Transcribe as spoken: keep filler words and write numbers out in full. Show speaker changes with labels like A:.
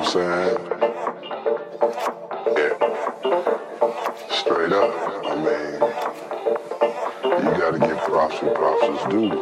A: saying? Yeah. Straight up. I mean, you gotta give props where props is due.